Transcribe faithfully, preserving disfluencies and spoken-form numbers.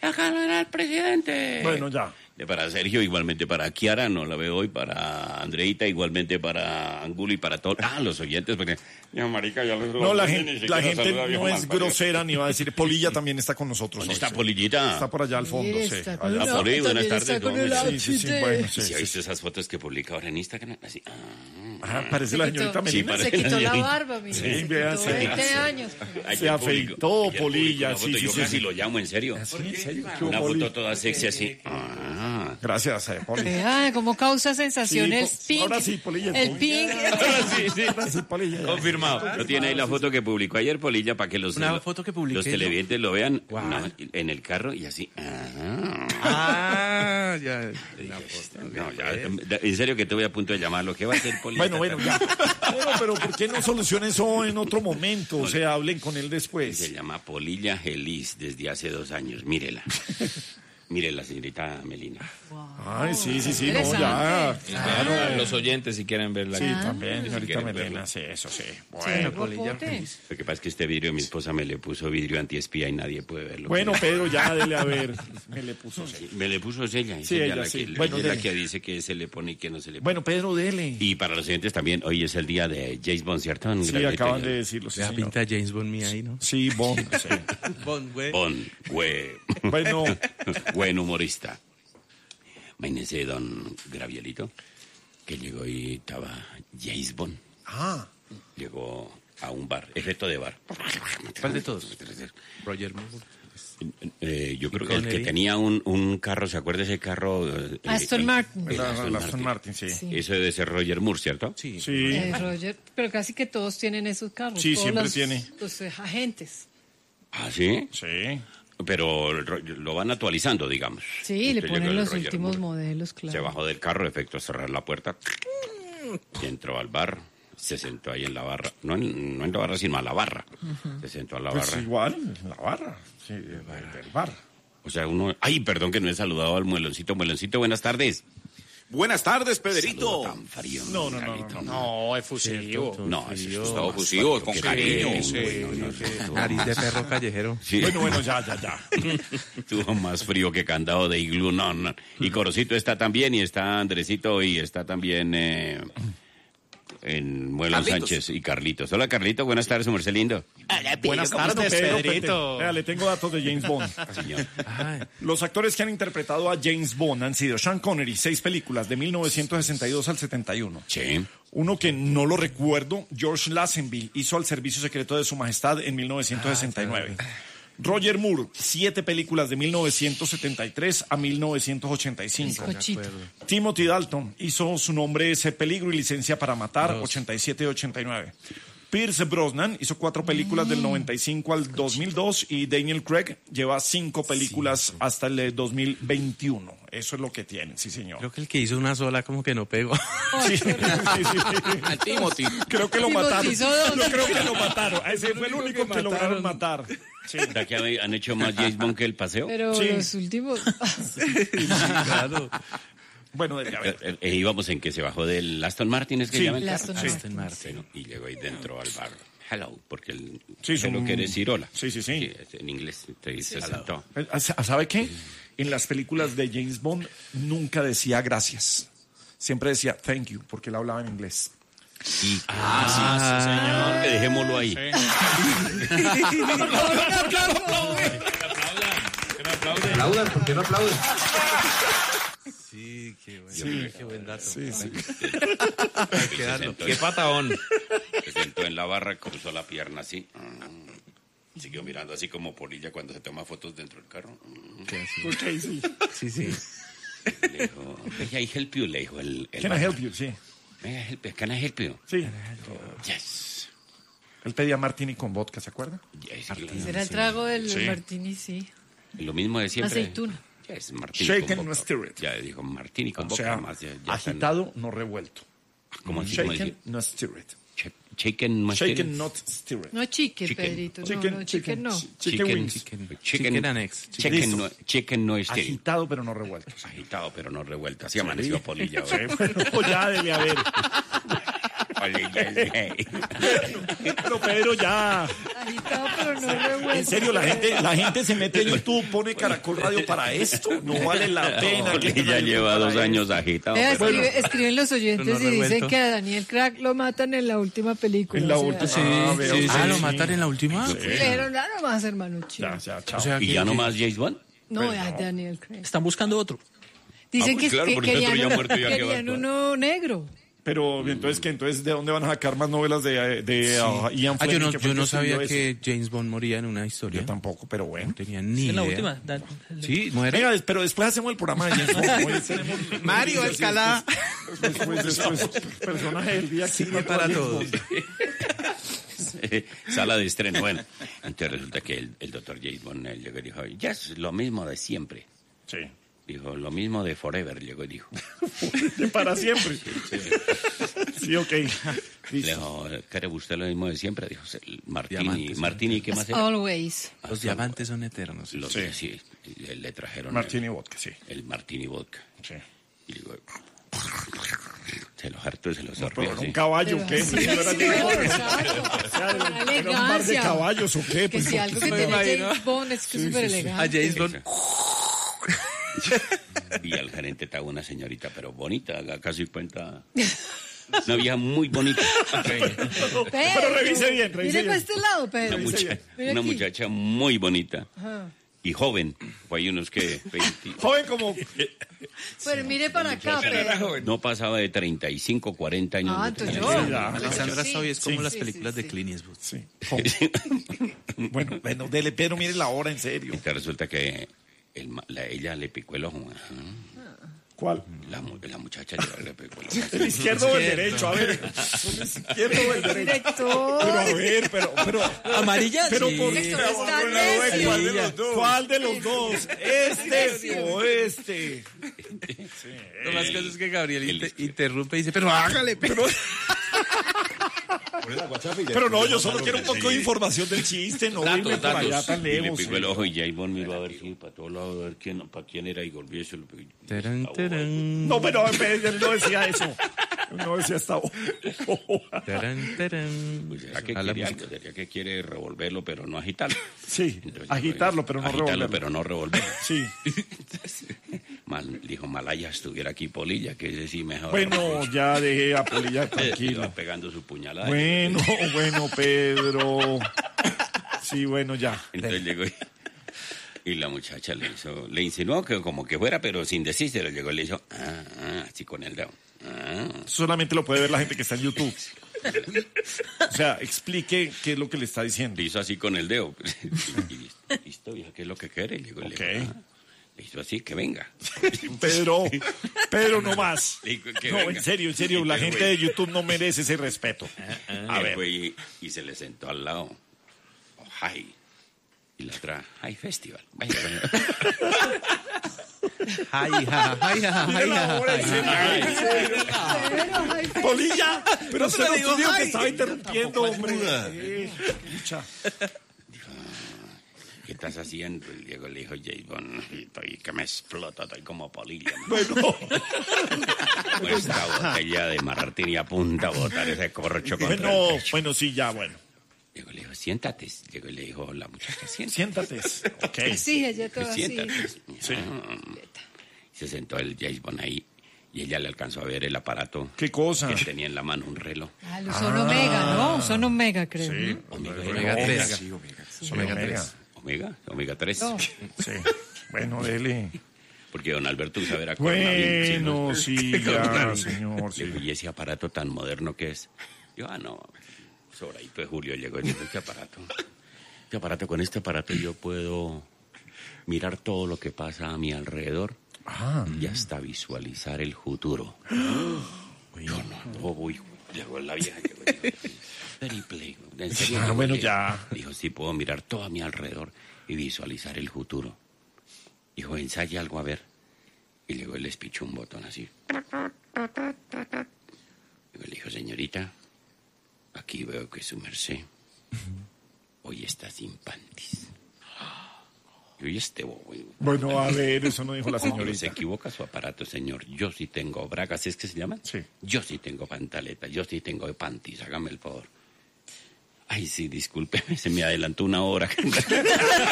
acá era el presidente. Bueno, ya. Para Sergio, igualmente para Kiara, no la veo hoy, para Andreita, igualmente para Angulo y para todos. Ah, los oyentes, porque... No, marica, ya los no, la gente, la gente no es grosera ni va a decir. Polilla también está con nosotros. ¿Dónde está Polillita? Está por allá al fondo, sí. Allá. Hola, Poli, buenas tardes. Sí, sí, sí, bueno, sí. ¿Sí ha visto esas fotos que publica ahora en Instagram? Así, ah, Ajá, parece la señorita Melina. Sí, se quitó la barba, mira. Sí, se vean, quitó veinte años. Se afeitó, Polilla, sí, sí, yo sí. casi lo llamo, en serio. ¿En serio? Una foto toda sexy así. Ah. Gracias, eh, Poli. Ah, como causa sensación Sí, el po- pink. ahora sí, Polilla. El pink. Ahora sí, sí. Ahora sí, Polilla. Confirmado. ¿No tiene ahí la foto que publicó ayer, Polilla, para que los, Una los, foto que publiqué los yo. televidentes lo vean? No, en el carro y así. Ah. Ah, ya. No, ya, en serio que te voy a punto de llamarlo. ¿Qué va a hacer Polilla? Bueno, bueno, ya. Bueno, pero ¿por qué no solucionen eso en otro momento? O sea, hablen con él después. Se llama Polilla Gelis desde hace dos años. Mírela. Mírela, señorita Melina. Wow. Ay, sí, sí, sí, no, Interesante. ya. Claro. Los oyentes si quieren verla. Sí, Ah. también, Si señorita quieren Melina, verlo. sí, eso sí. Sí, Bueno, Polilla. ropote. Lo que pasa es que este vidrio mi esposa me le puso vidrio antiespía y nadie puede verlo. bueno, Pedro, ya dele a ver. Me le puso. Sí, me le puso ella. Sí, ella ella la sí. que, Bueno, ella es la dele. que dice que se le pone y que no se le pone. Bueno, Pedro, dele. Y para los oyentes también, hoy es el día de James Bond, ¿cierto? En Sí, Gravity. acaban de decirlo, sí, La señor. pinta James Bond mía ahí, ¿no? Sí, Bond, sí. Bond, güey. Bond, güey. Bueno, Buen humorista. Imagínese don Gravielito, que llegó y estaba James Bond. ah, Llegó a un bar, efecto de bar. ¿Cuál de todos? Roger Moore. Eh, yo creo ¿Y que el que Connery? tenía un, un carro, ¿se acuerda ese carro? Eh, Aston el- Martin. el la, Aston la Aston Martin. Martin, sí. Sí. Sí, Eso debe ser Roger Moore, ¿cierto? Sí. Eh, Roger, pero casi que todos tienen esos carros. Sí, todos siempre los- tiene. Los eh, agentes. Ah, ¿sí? sí. Pero lo lo van actualizando, digamos. Sí, le Usted llegó ponen el los Roger últimos Moore, modelos, Se claro. bajó del carro, efecto cerrar la puerta. Y entró al bar. Se sentó ahí en la barra. No en, no en la barra, sino a la barra. Se sentó a la Pues barra. igual, en la barra. Sí, del del bar. O sea, uno... Ay, perdón que no he saludado al mueloncito. Mueloncito, buenas tardes. Buenas tardes, Pedrito. Saludo tan frío, No, no, no, Carlito. no, No, es fusivo. No, ese es Gustavo fusivo, con Qué cariño. frío, Sí, bueno, sí. no, no, Nariz de perro callejero. Sí. Bueno, bueno, ya, ya, ya. Tuvo más frío que candado de iglú, no, no. Y Corocito está también, y está Andresito, y está también eh, en Muelón Carlitos. Sánchez y Carlitos. Hola, Carlito, buenas tardes, Merced lindo. Buenas Bueno, tardes, Pedro, Pedrito. Vea, le tengo datos de James Bond. Señor. Ay, Los actores que han interpretado a James Bond han sido Sean Connery, seis películas, de mil novecientos sesenta y dos al setenta y uno. Sí. Uno que no lo recuerdo, George Lazenby, hizo Al Servicio Secreto de Su Majestad en mil novecientos sesenta y nueve. Roger Moore, siete películas de mil novecientos setenta y tres a mil novecientos ochenta y cinco. Cochito. Timothy Dalton hizo Su nombre es Peligro y Licencia para Matar, ochenta y siete y ochenta y nueve. Pierce Brosnan hizo cuatro películas del noventa y cinco al dos mil dos y Daniel Craig lleva cinco películas hasta el dos mil veintiuno. Eso es lo que tienen, sí señor. creo que el que hizo una sola como que no pegó. Sí, sí, sí. Al Timothy. Creo que lo Timothy mataron. hizo dos. Yo creo que lo mataron. Ese fue el único único que que lograron mataron. matar. Sí. ¿Verdad que han hecho más James Bond que el paseo? Pero Sí. los últimos. Claro. Bueno, a ver. Eh, eh, íbamos en que se bajó del Aston Martin, ¿es que Sí. llama el El carro? Aston Sí. Martin. Bueno, y llegó ahí dentro al bar. Hello, porque el Sí, son- hello quiere decir hola. Sí, sí, sí. En inglés te- se sentó. ¿Sabe qué? En las películas de James Bond nunca decía gracias. Siempre decía thank you, porque él hablaba en inglés. Ah, señor, que dejémoslo ahí. Aplaudan, ¿por qué no aplauden? Sí, qué bueno. Qué buen dato. Sí, sí. Se sentó, Qué patadón. se sentó en la barra, cruzó la pierna así. Mm. Siguió mirando así como Polilla cuando se toma fotos dentro del carro. Mm. Ok, sí. Sí, sí. Le dijo, "May I help you?", le dijo el, el Can I barman. help you? Sí. May I help you? Can I help you? Sí. Yes. Él pedía martini con vodka, ¿se acuerda? Yes. Será el trago del Sí. martini, sí. Lo mismo de siempre. Aceituna. Yes, martini Shaken, con no vodka. stirred. Ya dijo martini con O boca sea, más. Ya, ya están- agitado, no revuelto. ¿Cómo así? ¿Cómo Shaken, decir? no stirred. Ch- Shaken, no Shaken, stirred. not stirred. No chicken, Chicken. Pedrito. No, Chicken, no, chicken, chicken, no. chi- chicken wings. Chicken, Chicken- chicken and eggs. Chicken Listo. no, chicken no es stirred. Agitado, pero no revuelto. Agitado, pero no revuelto. Así amaneció Polilla. Sí, hoy. bueno, ya debe haber. Pero Pedro, ya. Agitado, pero no revuelto. En serio, la gente, la gente se mete en YouTube, pone Caracol Radio para esto. No vale la pena. que Oli entren a ya YouTube lleva para dos esto. años agitado. Vea, pero- escribe- escriben los oyentes Pero no y dicen revuelto. que a Daniel Crack lo matan en la última película. En la o sea, última. Sí, Ah, veo, sí, sí, ah, ¿lo sí. matan en la última? Le dijeron, nada más, hermano chido. Ya, ya, chao. O sea, ¿Y que- ya no que- más James Bond? No, ya Daniel Craig. Están buscando otro. Dicen Ah, que, pues claro, que porque el otro querían, ya muerto, ya que va a querían actuar. uno negro. Pero entonces, ¿qué? Entonces, ¿de dónde van a sacar más novelas de, de uh, Ian Ah, yo Fleming? no, que fue yo el no que escribió sabía eso? que James Bond moría en una historia. Yo tampoco, pero bueno. No tenía ni En la idea. última. Dan- Sí, muere. Venga, pero después hacemos el programa de James Bond. Hoy tenemos Mario noticias y Alcalá. Después, después, después, personaje del día. aquí Cine para James todos. Bond. Sala de estreno. Bueno, entonces resulta que el, el doctor James Bond él llegó y dijo, ya es lo mismo de siempre. Sí. Dijo, lo mismo de Forever, llegó y dijo. De para siempre. Sí, ok. Le Listo. dijo, ¿quiere usted lo mismo de siempre? Dijo, "El Martini, Diamantes, Martini, ¿qué más As era? always. Los diamantes son eternos. Los Sí. sí. sí, le trajeron Martini el, Vodka, sí. el Martini Vodka. Sí. Y digo, se los hartó y se los Pero sorbió era así. un caballo, ¿o qué? Sí, Sí, no era sí, James Bond. exacto. Con Era un par de elegancia. caballos, ¿o qué? Que Pues, si algo que me tiene imagino. James Bond es que es súper A elegante. James Bond. Y al gerente estaba una señorita, pero bonita, haga casi cuenta. Una vieja muy bonita. Pedro, Pero revise bien, revise Mire bien. para este lado, Pedro. Una, mucha- Mira una aquí. muchacha muy bonita Ajá. y joven. Fue ahí unos que veinte Joven como... Pero mire para acá, Pedro. no pasaba de treinta y cinco, cuarenta años. Ah, de entonces tener. yo. ya. Alexandra Sí, Soy es como sí, las sí, películas sí, de sí. Clint Eastwood. Sí. joven. Bueno, bueno, dele, Pedro, mire la hora, en serio. Entonces resulta que el ma- la- ella le picó el ojo. Ajá. ¿Cuál? La, mu- la muchacha le, le picó el ojo. ¿El izquierdo o el derecho? A ver, ¿el izquierdo o el derecho? Director. Pero a ver, pero... pero ¿Amarilla? Pero Sí. por Director, está ¿Cuál de necio. los dos? ¿Cuál de los dos? ¿Este o este? Lo más que es que Gabriel El inter- izquierdo. interrumpe y dice, pero hágale, pero... Pero no, yo solo quiero un poco de información del chiste, no Datos, irme por datos. allá tan Y le lejos. picó el ojo y James Bond miró a ver si para todos lados, a ver quién, para quién era y volvió y se lo picó. Tarán, tarán. No, pero él no decía eso. Él no decía esta Tarán, tarán. Pues será que A la quiere música. algo, será que quiere revolverlo, pero no agitarlo. Sí, Entonces, agitarlo, pero no agitarlo, revolverlo. pero no revolverlo. Sí. Mal, dijo, Malaya estuviera aquí Polilla, que ese sí mejor. Bueno, ya dejé a Polilla Iba tranquilo. pegando su puñalada. Bueno, bueno, Pedro. Sí, bueno, ya. Entonces llegó y, y la muchacha le hizo, le insinuó que como que fuera, pero sin decírselo. Llegó y le hizo, ah, ah, así con el dedo. Ah. Solamente lo puede ver la gente que está en YouTube. O sea, explique qué es lo que le está diciendo. Le hizo así con el dedo. Y, y, listo, vieja, ¿qué es lo que quiere? Le, digo, le, Ok. dijo, ah. Le hizo así, que venga. Pedro, Pedro, no más. Le digo, que No, venga. en serio, en serio, la Pero, gente güey, de YouTube no merece ese respeto. A ver. Y, y se le sentó al lado. Oh, hi. Y la otra, hi festival. Vaya, vaya. Ay, ja, ay, ja, Mire ay, la ja, hora, ay, en ja. serio. Pedro, ay, Pedro. Polilla, pero usted no digo, dijo que ay. estaba interrumpiendo, hombre. Eh, pucha. ¿Qué estás haciendo? Y Diego le dijo, James Bond, estoy que me explota, estoy como polilla. Bueno, Con esta botella de martini a punta a botar ese corcho contra bueno, el pecho. bueno, sí, ya, bueno. Diego le dijo, siéntate. Diego le dijo, la muchacha, siéntate. Siéntate. Ok. Sí, ella toda así. Siéntate. Sí. Ah. Se sentó el James Bond ahí y ella le alcanzó a ver el aparato ¿Qué cosa? que tenía en la mano, un reloj. Ah, los son Omega, ¿no? Son Omega, creo. Sí. ¿no? Omega, Omega tres. Omega tres. Omega, Omega tres. No. Sí. Bueno, dele. Porque don Alberto usa ver a coronavirus, ¿sí, no? Bueno, sí, ya, señor. Le digo, Sí. ¿y ese aparato tan moderno que es? Yo, ah, no, sobradito de Julio llegó y dijo, ¿qué aparato? ¿Qué aparato? Con este aparato yo puedo mirar todo lo que pasa a mi alrededor Ah, y hasta visualizar el futuro. Yo no, no voy. Llegó la vieja, llegó y dijo, triple. En serio, Ah, llegó y bueno, le- ya. Dijo, sí, puedo mirar todo a mi alrededor y visualizar el futuro. Dijo, ensaya algo a ver. Y luego le espichó un botón así. Luego le dijo, señorita, aquí veo que su merced hoy está sin panties. Y este bobo. Bueno, a ver, eso no dijo la Se señorita. equivoca su aparato, señor. Yo sí tengo bragas, ¿es que se llaman? Sí. Yo sí tengo pantaletas, yo sí tengo panties, hágame el favor. Ay, sí, discúlpeme, se me adelantó una hora.